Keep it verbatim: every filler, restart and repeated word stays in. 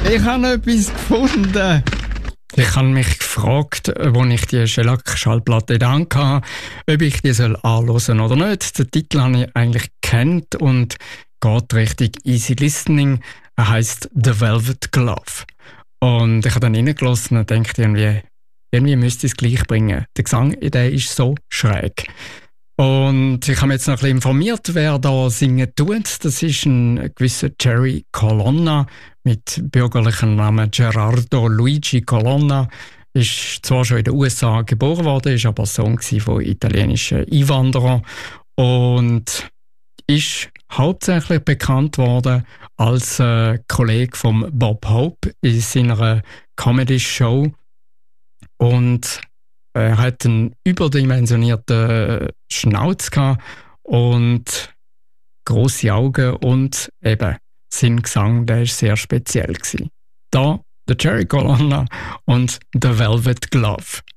Ich habe etwas gefunden. Ich habe mich gefragt, als ich die Shellac-Schallplatte in der Hand hatte, ob ich die anhören soll oder nicht. Den Titel habe ich eigentlich gekannt und geht richtig easy listening. Er heisst The Velvet Glove. Und ich habe dann reingelassen und dachte irgendwie, irgendwie müsste ich es gleich bringen. Der Gesang, der ist so schräg. Und ich habe mich jetzt noch ein bisschen informiert, wer da singen tut. Das ist ein gewisser Jerry Colonna mit bürgerlichem Namen Gerardo Luigi Colonna. Ist zwar schon in den U S A geboren worden, ist aber Sohn von italienischen Einwanderern und ist hauptsächlich bekannt worden als äh, Kollege von Bob Hope in seiner Comedy-Show. Und er hat einen überdimensionierten Schnauz gehabt und grosse Augen und eben sein Gesang, der war sehr speziell gewesen. Da der Jerry Colonna und The Velvet Glove.